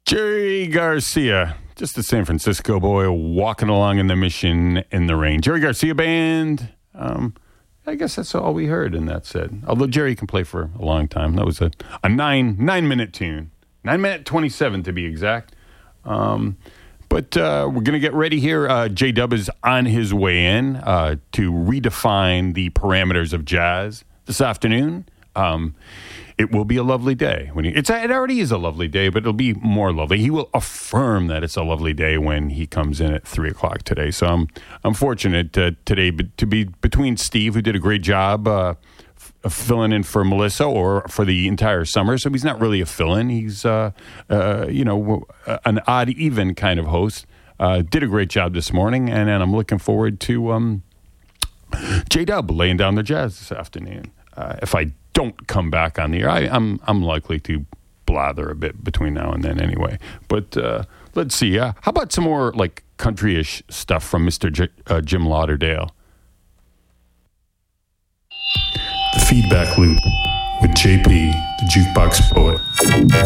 Jerry Garcia, just a San Francisco boy walking along in the Mission in the rain. Jerry Garcia Band. I guess that's all we heard, and that's it. Although Jerry can play for a long time. That was a 9-minute tune. 9-minute 27 to be exact. But we're going to get ready here. J-Dub is on his way in to redefine the parameters of jazz this afternoon. It will be a lovely day. It already is a lovely day, but it'll be more lovely. He will affirm that it's a lovely day when he comes in at 3 o'clock today. So I'm fortunate today to be between Steve, who did a great job filling in for Melissa or for the entire summer. So he's not really a fill-in. He's, an odd even kind of host. Did a great job this morning, and I'm looking forward to J-Dub laying down the jazz this afternoon. If I don't come back on the air, I'm likely to blather a bit between now and then anyway. But let's see. How about some more like country-ish stuff from Mr. Jim Lauderdale? The Feedback Loop with JP, the Jukebox Poet.